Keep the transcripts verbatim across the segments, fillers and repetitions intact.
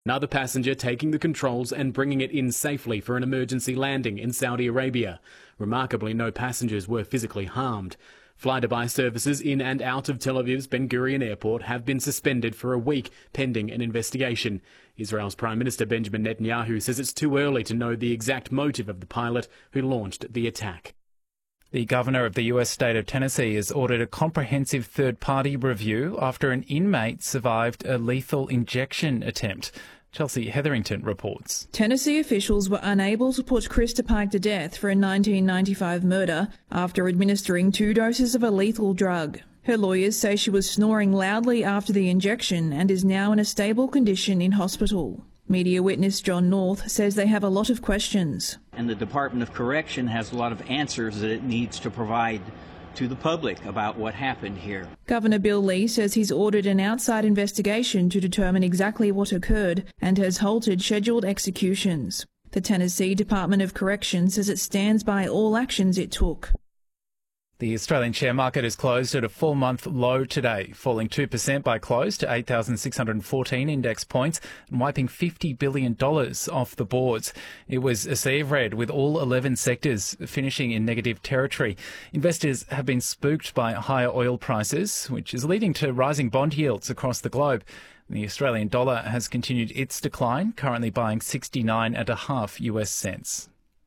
Another passenger taking the controls and bringing it in safely for an emergency landing in Saudi Arabia. Remarkably, no passengers were physically harmed. Fly-to-buy services in and out of Tel Aviv's Ben Gurion Airport have been suspended for a week pending an investigation. Israel's Prime Minister Benjamin Netanyahu says it's too early to know the exact motive of the pilot who launched the attack. The governor of the U S state of Tennessee has ordered a comprehensive third-party review after an inmate survived a lethal injection attempt. Chelsea Hetherington reports. Tennessee officials were unable to put Krista Pike to death for a nineteen ninety-five murder after administering two doses of a lethal drug. Her lawyers say she was snoring loudly after the injection and is now in a stable condition in hospital. Media witness John North says they have a lot of questions. And the Department of Correction has a lot of answers that it needs to provide to the public about what happened here. Governor Bill Lee says he's ordered an outside investigation to determine exactly what occurred and has halted scheduled executions. The Tennessee Department of Corrections says it stands by all actions it took. The Australian share market is closed at a four-month low today, falling two percent by close to eight thousand six hundred fourteen index points and wiping fifty billion dollars off the boards. It was a sea of red, with all eleven sectors finishing in negative territory. Investors have been spooked by higher oil prices, which is leading to rising bond yields across the globe. The Australian dollar has continued its decline, currently buying sixty-nine and a half US cents.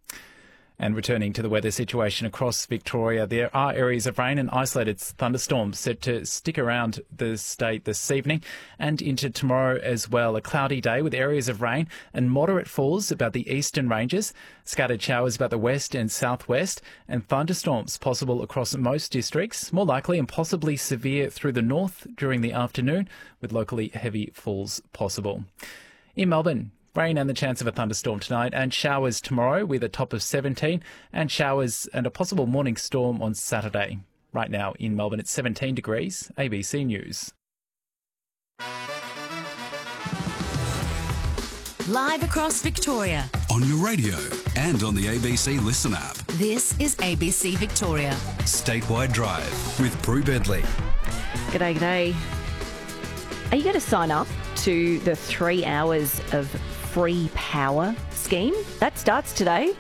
And returning to the weather situation across Victoria, there are areas of rain and isolated thunderstorms set to stick around the state this evening and into tomorrow as well. A cloudy day with areas of rain and moderate falls about the eastern ranges, scattered showers about the west and southwest, and thunderstorms possible across most districts, more likely and possibly severe through the north during the afternoon, with locally heavy falls possible. In Melbourne, rain and the chance of a thunderstorm tonight and showers tomorrow with a top of seventeen and showers and a possible morning storm on Saturday. Right now in Melbourne it's seventeen degrees. A B C News. Live across Victoria. On your radio and on the A B C Listen app. This is A B C Victoria. Statewide Drive with Prue Bedley. G'day, g'day. Are you going to sign up to the three hours of free power scheme? That starts today.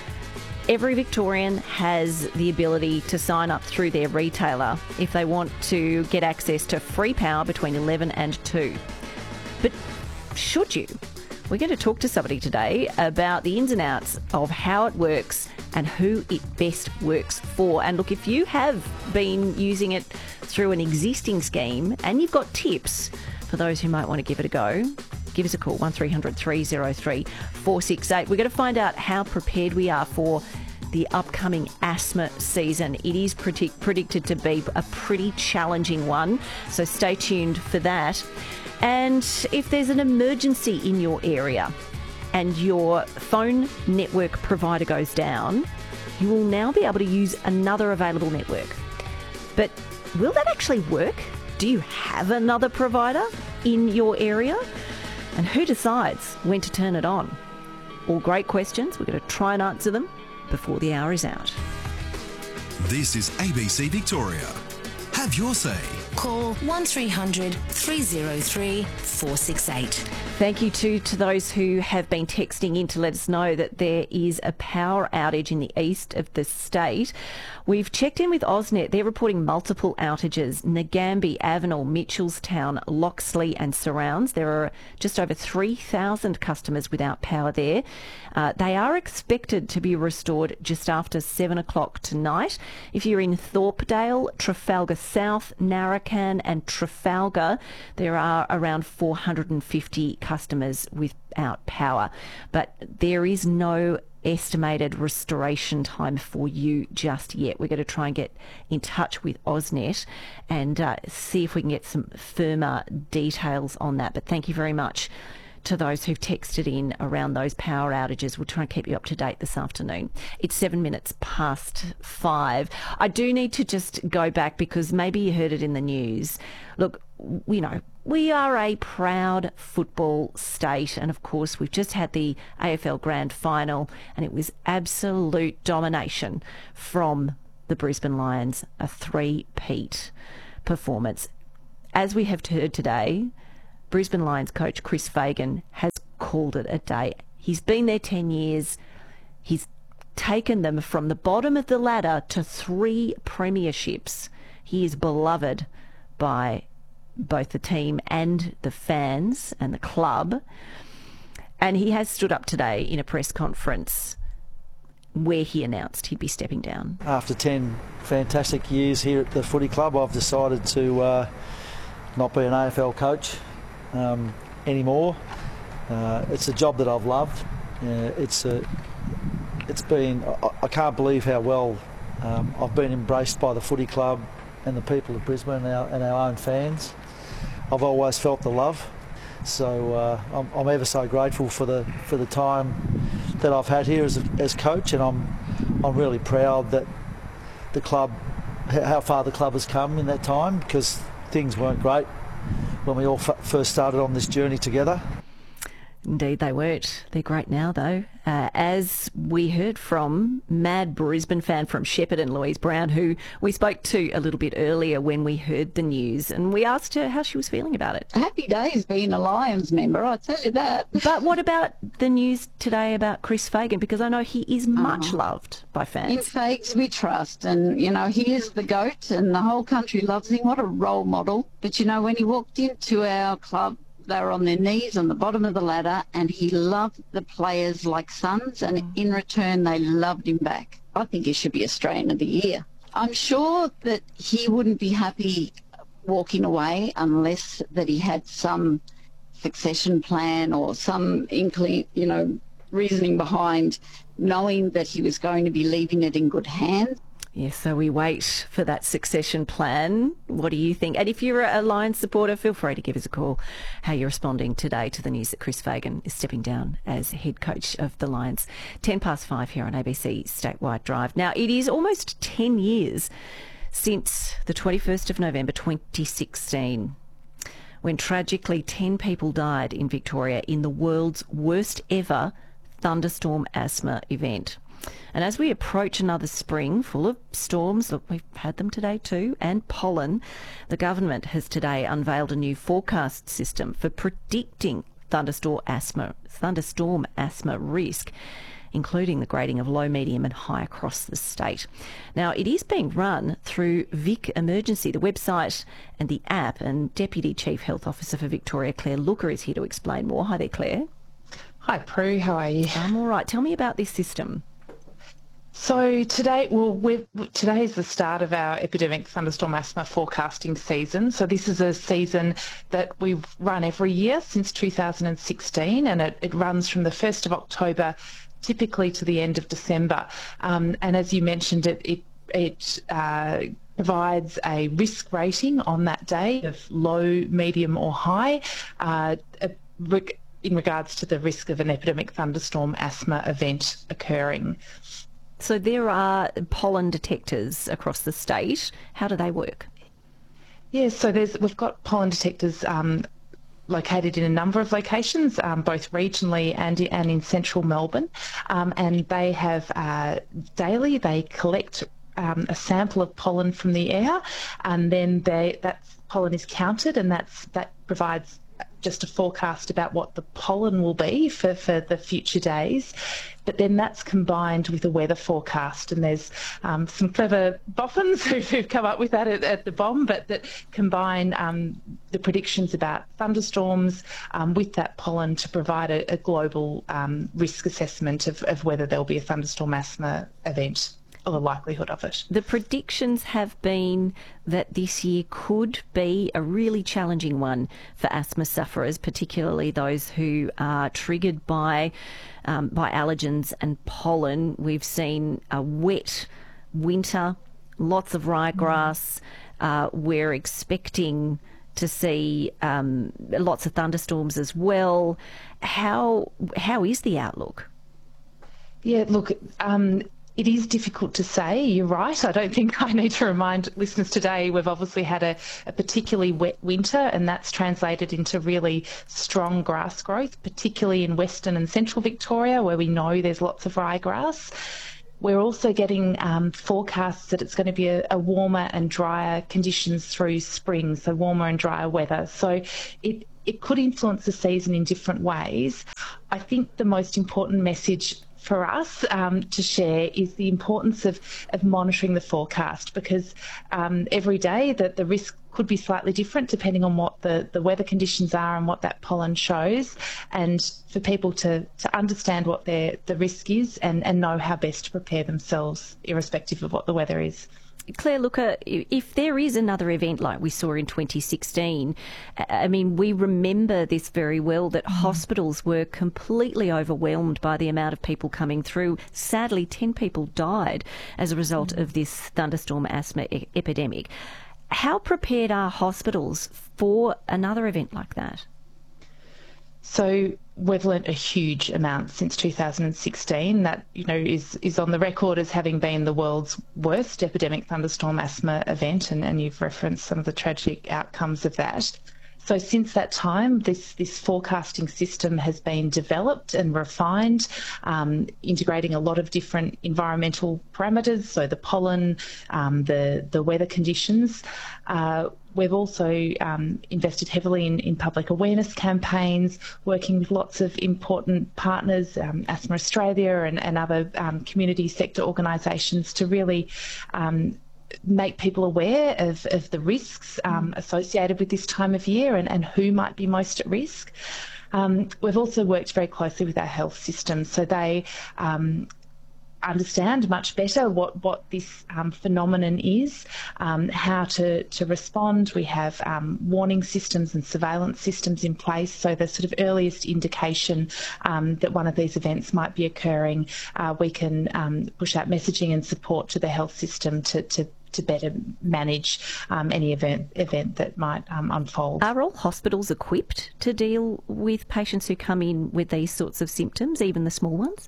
Every Victorian has the ability to sign up through their retailer if they want to get access to free power between eleven and two. But should you? We're going to talk to somebody today about the ins and outs of how it works and who it best works for. And look, if you have been using it through an existing scheme and you've got tips for those who might want to give it a go, give us a call, one three hundred three oh three four six eight. We're going to find out how prepared we are for the upcoming asthma season. It is predict- predicted to be a pretty challenging one, so stay tuned for that. And if there's an emergency in your area and your phone network provider goes down, you will now be able to use another available network. But will that actually work? Do you have another provider in your area? And who decides when to turn it on? All great questions. We're going to try and answer them before the hour is out. This is A B C Victoria. Have your say. Call one three hundred three oh three four six eight. Thank you too to those who have been texting in to let us know that there is a power outage in the east of the state. We've checked in with AusNet. They're reporting multiple outages. Nagambie, Avenel, Mitchellstown, Loxley and surrounds. There are just over three thousand customers without power there. Uh, they are expected to be restored just after seven o'clock tonight. If you're in Thorpedale, Trafalgar South, Narracan and Trafalgar, there are around four hundred fifty customers without power. But there is no estimated restoration time for you just yet. We're going to try and get in touch with AusNet and uh, see if we can get some firmer details on that. But thank you very much to those who've texted in around those power outages. We'll try and keep you up to date this afternoon. It's seven minutes past five. I do need to just go back because maybe you heard it in the news. Look, you know, we are a proud football state, and of course we've just had the A F L Grand Final and it was absolute domination from the Brisbane Lions, a three-peat performance. As we have heard today, Brisbane Lions coach Chris Fagan has called it a day. He's been there ten years. He's taken them from the bottom of the ladder to three premierships. He is beloved by both the team and the fans and the club. And he has stood up today in a press conference where he announced he'd be stepping down. After ten fantastic years here at the footy club, I've decided to uh, not be an A F L coach um, anymore. Uh, it's a job that I've loved. Uh, it's a, it's been. I, I can't believe how well um, I've been embraced by the footy club and the people of Brisbane and our, and our own fans. I've always felt the love, so uh, I'm, I'm ever so grateful for the for the time that I've had here as a, as coach, and I'm I'm really proud that the club, how far the club has come in that time, because things weren't great when we all f- first started on this journey together. Indeed they weren't. They're great now though. Uh, as we heard from mad Brisbane fan from Shepparton, Louise Brown, who we spoke to a little bit earlier when we heard the news, and we asked her how she was feeling about it. Happy days being a Lions member, I'll tell you that. But what about the news today about Chris Fagan? Because I know he is much Oh. loved by fans. In Fags we trust, and you know, he is the GOAT and the whole country loves him. What a role model. But you know, when he walked into our club, they were on their knees on the bottom of the ladder, and he loved the players like sons, and in return they loved him back. I think he should be Australian of the Year. I'm sure that he wouldn't be happy walking away unless that he had some succession plan or some inkling, you know, reasoning behind knowing that he was going to be leaving it in good hands. Yes, so we wait for that succession plan. What do you think? And if you're a Lions supporter, feel free to give us a call. How you're responding today to the news that Chris Fagan is stepping down as head coach of the Lions. Ten past five here on A B C Statewide Drive. Now, it is almost ten years since the twenty-first of November twenty sixteen, when tragically ten people died in Victoria in the world's worst ever thunderstorm asthma event. And as we approach another spring full of storms, look, we've had them today too, and pollen, the government has today unveiled a new forecast system for predicting thunderstorm asthma, thunderstorm asthma risk, including the grading of low, medium and high across the state. Now, it is being run through Vic Emergency, the website and the app, and Deputy Chief Health Officer for Victoria, Claire Looker, is here to explain more. Hi there, Claire. Hi, Prue. How are you? I'm all right. Tell me about this system. So today, well, we're, today is the start of our epidemic thunderstorm asthma forecasting season. So this is a season that we've run every year since two thousand sixteen, and it, it runs from the first of October typically to the end of December. Um, and as you mentioned, it, it, it uh, provides a risk rating on that day of low, medium or high uh, in regards to the risk of an epidemic thunderstorm asthma event occurring. So there are pollen detectors across the state. How do they work? Yes, so there's we've got pollen detectors um, located in a number of locations, um, both regionally and, and in central Melbourne. Um, and they have uh, daily, they collect um, a sample of pollen from the air, and then they, that pollen is counted, and that's that provides just a forecast about what the pollen will be for, for the future days. But then that's combined with a weather forecast, and there's um, some clever boffins who've come up with that at, at the B O M, but that combine um, the predictions about thunderstorms um, with that pollen to provide a, a global um, risk assessment of, of whether there'll be a thunderstorm asthma event, or the likelihood of it. The predictions have been that this year could be a really challenging one for asthma sufferers, particularly those who are triggered by um, by allergens and pollen. We've seen a wet winter, lots of ryegrass. Uh, we're expecting to see um, lots of thunderstorms as well. How how is the outlook? Yeah, look, um, it is difficult to say. You're right. I don't think I need to remind listeners today we've obviously had a, a particularly wet winter, and that's translated into really strong grass growth, particularly in Western and Central Victoria, where we know there's lots of ryegrass. We're also getting um, forecasts that it's going to be a, a warmer and drier conditions through spring, so warmer and drier weather. So it it could influence the season in different ways. I think the most important message for us um, to share is the importance of, of monitoring the forecast, because um, every day that the risk could be slightly different depending on what the, the weather conditions are and what that pollen shows, and for people to, to understand what their the risk is and, and know how best to prepare themselves irrespective of what the weather is. Claire Looker, if there is another event like we saw in twenty sixteen, I mean, we remember this very well, that hospitals were completely overwhelmed by the amount of people coming through. Sadly, ten people died as a result of this thunderstorm asthma e- epidemic. How prepared are hospitals for another event like that? So we've learnt a huge amount since two thousand sixteen. That, you know, is is on the record as having been the world's worst epidemic thunderstorm asthma event, and, and you've referenced some of the tragic outcomes of that. So since that time, this, this forecasting system has been developed and refined, um, integrating a lot of different environmental parameters, so the pollen, um, the, the weather conditions. Uh, we've also um, invested heavily in, in public awareness campaigns, working with lots of important partners, um, Asthma Australia and, and other um, community sector organisations, to really um, make people aware of, of the risks um, associated with this time of year and, and who might be most at risk. Um, we've also worked very closely with our health systems, so they um, understand much better what, what this um, phenomenon is, um, how to, to respond. We have um, warning systems and surveillance systems in place, so the sort of earliest indication um, that one of these events might be occurring, uh, we can um, push out messaging and support to the health system to, to to better manage um, any event event that might um, unfold. Are all hospitals equipped to deal with patients who come in with these sorts of symptoms, even the small ones?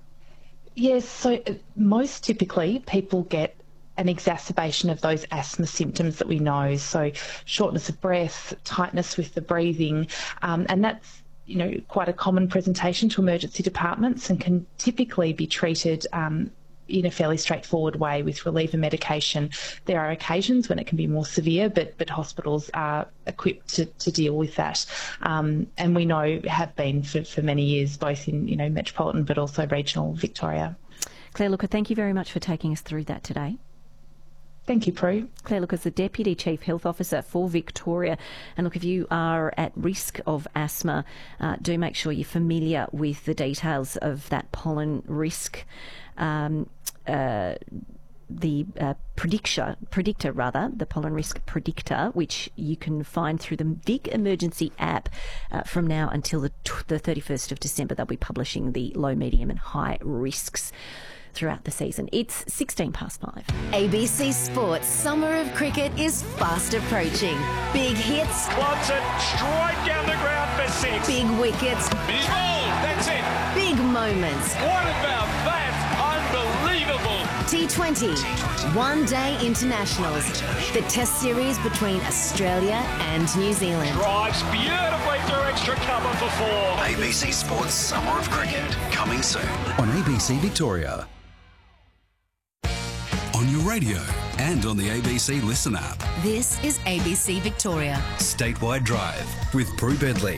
Yes, so most typically people get an exacerbation of those asthma symptoms that we know, so shortness of breath, tightness with the breathing, um, and that's, you know, quite a common presentation to emergency departments and can typically be treated um, in a fairly straightforward way with reliever medication. There are occasions when it can be more severe, but but hospitals are equipped to, to deal with that, um, and we know have been for, for many years, both in, you know, metropolitan but also regional Victoria. Claire Looker, thank you very much for taking us through that today. Thank you, Prue. Claire Looker is the Deputy Chief Health Officer for Victoria. And look, if you are at risk of asthma, uh, do make sure you're familiar with the details of that pollen risk. Um, uh, the uh, predictor, predictor rather, the pollen risk predictor, which you can find through the Vic Emergency app uh, from now until the, the thirty-first of December. They'll be publishing the low, medium and high risks throughout the season. It's sixteen past five. A B C Sports Summer of Cricket is fast approaching. Big hits. Wants it straight down the ground for six. Big wickets. He's bowled. That's it. Big moments. What about that? Unbelievable. T twenty. One Day Internationals. The Test series between Australia and New Zealand. Drives beautifully through extra cover for four. A B C Sports Summer of Cricket, coming soon on A B C Victoria. On your radio and on the A B C Listen app. This is A B C Victoria. Statewide Drive with Prue Bedley.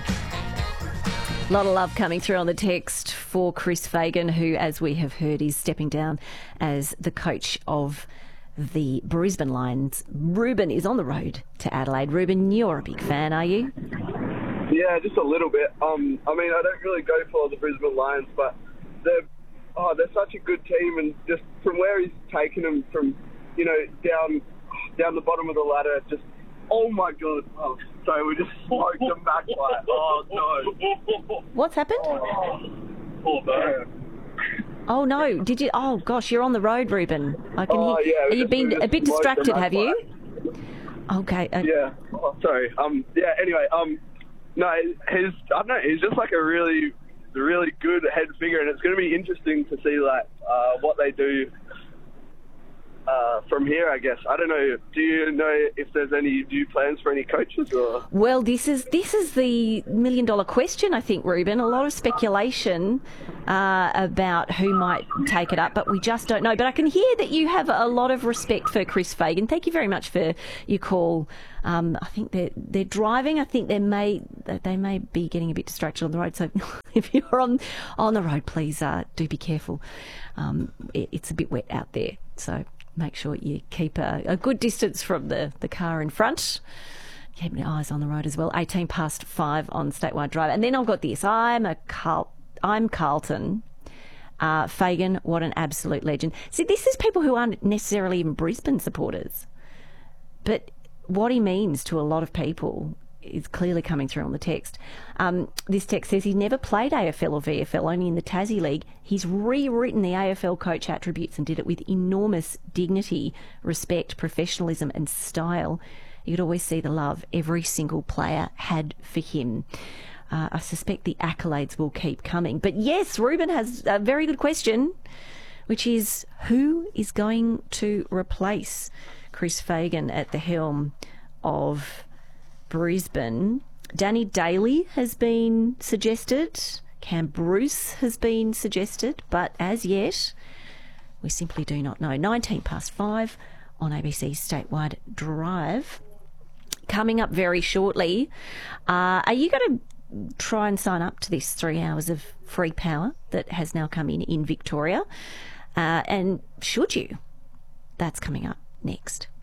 A lot of love coming through on the text for Chris Fagan, who, as we have heard, is stepping down as the coach of the Brisbane Lions. Ruben is on the road to Adelaide. Ruben, you're a big fan, are you? Yeah, just a little bit. Um, I mean, I don't really go for the Brisbane Lions, but they're oh, they're such a good team, and just from where he's taken them from, you know, down down the bottom of the ladder, just oh my god! Oh, so we just smoked them back by oh no! What's happened? Oh, oh no! Oh no! Did you? Oh gosh, you're on the road, Ruben. I can oh, hear. Yeah, Are you been a bit distracted? Have you? Okay. Uh, yeah. Oh, sorry. Um. Yeah. Anyway. Um. No. He's. I don't know. He's just like a really, really good head figure, and it's going to be interesting to see like uh, what they do uh, from here, I guess. I don't know. Do you know if there's any new plans for any coaches? Or? Well, this is this is the million dollar question, I think, Ruben. A lot of speculation uh, about who might take it up, but we just don't know. But I can hear that you have a lot of respect for Chris Fagan. Thank you very much for your call. Um, I think they're they're driving. I think they may they may be getting a bit distracted on the road. So if you're on on the road, please uh, do be careful. Um, it, it's a bit wet out there, so make sure you keep a, a good distance from the, the car in front. Keep your eyes on the road as well. eighteen past five on Statewide Drive. And then I've got this. I'm a Carl, I'm Carlton. Uh, Fagan, what an absolute legend. See, this is people who aren't necessarily even Brisbane supporters. But what he means to a lot of people is clearly coming through on the text. Um, this text says he's never played A F L or V F L, only in the Tassie League. He's rewritten the A F L coach attributes and did it with enormous dignity, respect, professionalism and style. You could always see the love every single player had for him. Uh, I suspect the accolades will keep coming. But yes, Ruben has a very good question, which is who is going to replace Chris Fagan at the helm of Brisbane? Danny Daly has been suggested. Cam Bruce has been suggested. But as yet, we simply do not know. nineteen past five on A B C's Statewide Drive. Coming up very shortly, uh, are you going to try and sign up to this three hours of free power that has now come in in Victoria? Uh, and should you? That's coming up next.